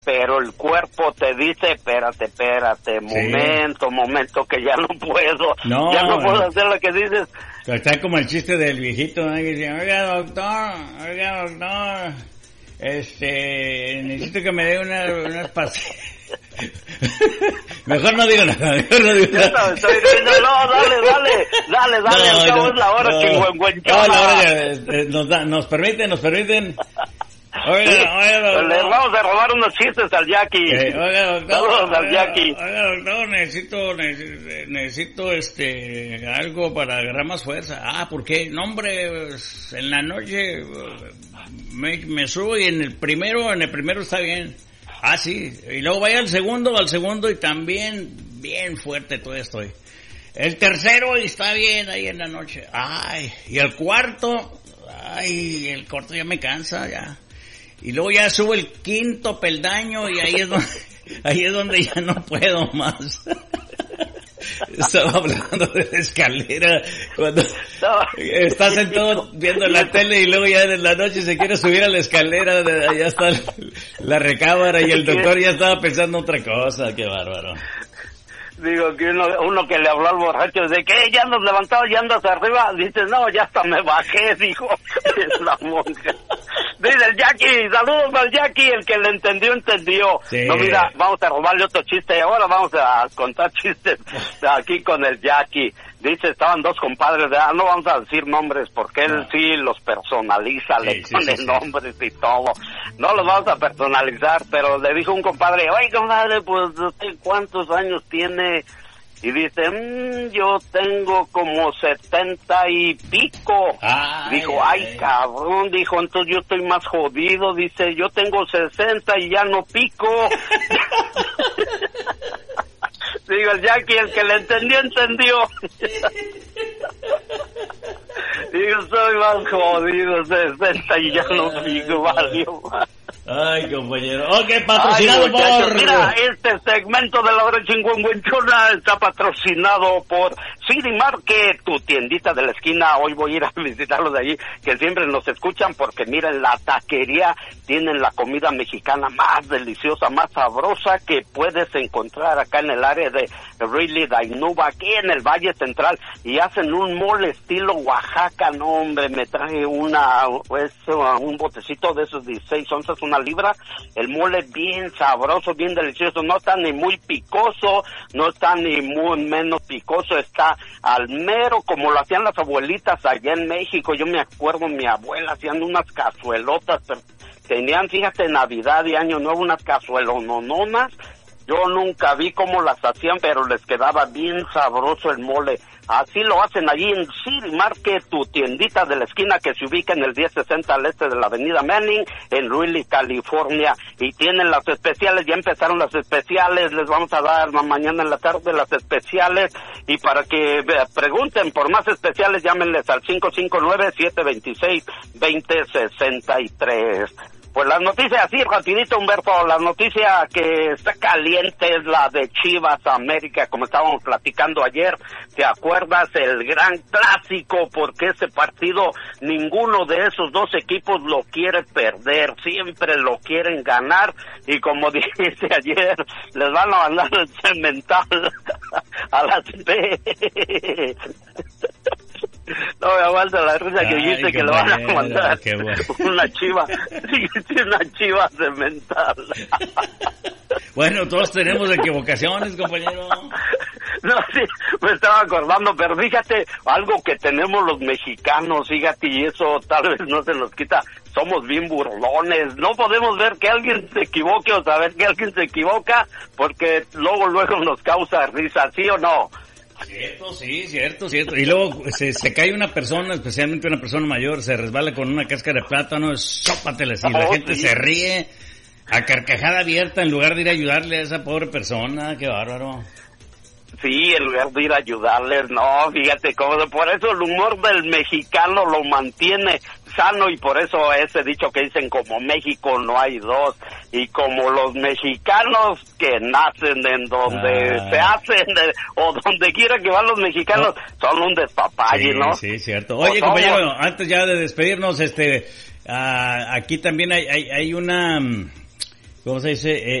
pero el cuerpo te dice, espérate, momento, que ya no puedo, ya no puedo hacer lo que dices. Está como el chiste del viejito, ¿no? Que dice, oiga doctor, necesito que me dé unas pastillas. Mejor no digo nada, No, dale, al cabo es la hora que nos permiten. Oiga, les vamos a robar unos chistes al Jackie. Oiga, saludos al Jackie. Oiga, doctor, necesito algo para agarrar más fuerza. ¿Por qué? No, hombre, pues, en la noche me subo y en el primero está bien. Sí, y luego vaya al segundo y también bien fuerte todavía estoy. El tercero y está bien ahí en la noche. Y el cuarto, el cuarto ya me cansa ya. Y luego ya subo el quinto peldaño y ahí es donde ya no puedo más. Estaba hablando de la escalera cuando estás sentado viendo la tele y luego ya en la noche se quiere subir a la escalera, allá está la recámara y el doctor ya estaba pensando otra cosa. Qué bárbaro. Digo que uno que le habló al borracho de que ya andas levantado, ya andas arriba, dice no, ya hasta me bajé, dijo. Es la monja. Dice el Jackie, saludos al Jackie, el que le entendió. Sí. No, mira, vamos a robarle otro chiste y ahora vamos a contar chistes aquí con el Jackie. Dice, estaban dos compadres, no vamos a decir nombres porque él sí los personaliza, le pone nombres y todo. No los vamos a personalizar, pero le dijo un compadre, oye compadre, pues ¿cuántos años tiene? Y dice, yo tengo como 70 y pico. Dijo, cabrón, dijo, entonces yo estoy más jodido. Dice, yo tengo 60 y ya no pico. Digo, el Jackie, el que le entendió. Digo, soy más jodido, 60 y ya no pico, valió más. Ay, compañero. Ok, patrocinado por... Mira, este segmento de la hora chingüengüenchona está patrocinado por City Market, tu tiendita de la esquina. Hoy voy a ir a visitarlos de allí, que siempre nos escuchan, porque miren, la taquería tienen la comida mexicana más deliciosa, más sabrosa que puedes encontrar acá en el área de Really Dainuba, aquí en el Valle Central, y hacen un mole estilo Oaxaca. No, hombre, me traje un botecito de esos 16 onzas, una libra, el mole bien sabroso, bien delicioso, no está ni muy picoso, no está ni muy menos picoso, está al mero como lo hacían las abuelitas allá en México. Yo me acuerdo, mi abuela hacían unas cazuelotas, pero tenían, fíjate, Navidad y Año Nuevo, unas cazuelonononas. Yo nunca vi cómo las hacían, pero les quedaba bien sabroso el mole. Así lo hacen allí en City Market, tu tiendita de la esquina que se ubica en el 1060 al este de la avenida Manning, en Louisville, California. Y tienen las especiales, ya empezaron las especiales, les vamos a dar mañana en la tarde las especiales. Y para que pregunten por más especiales, llámenles al 559-726-2063. Pues las noticias así rapidito, Humberto, la noticia que está caliente es la de Chivas América, como estábamos platicando ayer. ¿Te acuerdas? El gran clásico, porque ese partido ninguno de esos dos equipos lo quiere perder, siempre lo quieren ganar, y como dijiste ayer, les van a mandar el cemental a las B. No me aguanta la risa que dijiste que le van a mandar una chiva cemental. Bueno, todos tenemos equivocaciones, compañero. No, sí, me estaba acordando, pero fíjate, algo que tenemos los mexicanos, fíjate, y eso tal vez no se nos quita, somos bien burlones, no podemos ver que alguien se equivoque o saber que alguien se equivoca, porque luego nos causa risa, ¿sí o no? Cierto, sí, cierto. Y luego se cae una persona, especialmente una persona mayor, se resbala con una cáscara de plátano, sópateles, y la gente se ríe a carcajada abierta en lugar de ir a ayudarle a esa pobre persona. Qué bárbaro. Sí, en lugar de ir a ayudarles, no, fíjate cómo, por eso el humor del mexicano lo mantiene sano, y por eso ese dicho que dicen, como México no hay dos, y como los mexicanos que nacen en donde se hacen, o donde quiera que van los mexicanos, son un despapalle, ¿no? Sí, cierto. Oye, compañero, antes ya de despedirnos, aquí también hay una... ¿cómo se dice?